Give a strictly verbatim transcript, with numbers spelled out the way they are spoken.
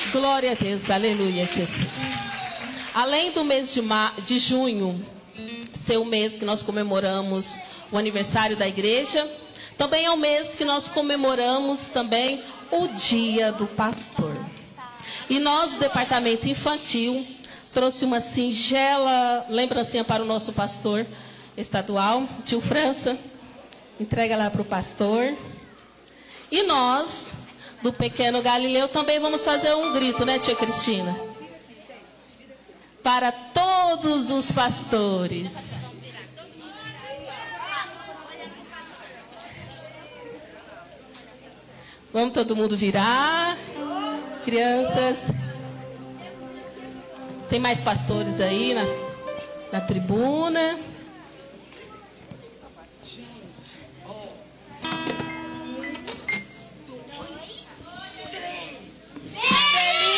Glória a Deus, aleluia, Jesus. Além do mês de, ma de junho ser o mês que nós comemoramos o aniversário da igreja, também é o mês que nós comemoramos também o dia do pastor. E nós, do departamento infantil, trouxe uma singela lembrancinha para o nosso pastor estadual, tio França. Entrega lá para o pastor. E nós, do pequeno Galileu, também vamos fazer um grito, né, tia Cristina? Para todos os pastores. Vamos todo mundo virar. Crianças. Tem mais pastores aí na, na tribuna.